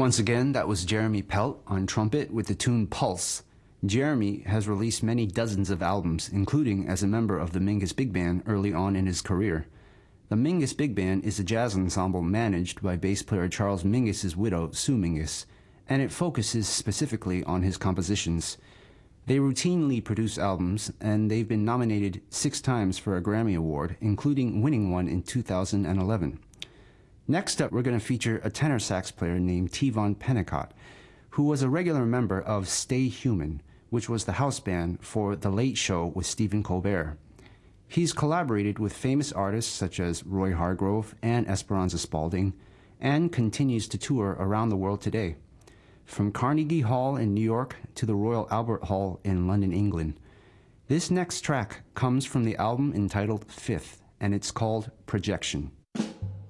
Once again, that was Jeremy Pelt on trumpet with the tune Pulse. Jeremy has released many dozens of albums, including as a member of the Mingus Big Band early on in his career. The Mingus Big Band is a jazz ensemble managed by bass player Charles Mingus's widow, Sue Mingus, and it focuses specifically on his compositions. They routinely produce albums, and they've been nominated 6 times for a Grammy Award, including winning one in 2011. Next up, we're going to feature a tenor sax player named T-Von Pennicott, who was a regular member of Stay Human, which was the house band for The Late Show with Stephen Colbert. He's collaborated with famous artists such as Roy Hargrove and Esperanza Spalding, and continues to tour around the world today, from Carnegie Hall in New York to the Royal Albert Hall in London, England. This next track comes from the album entitled Fifth, and it's called Projection.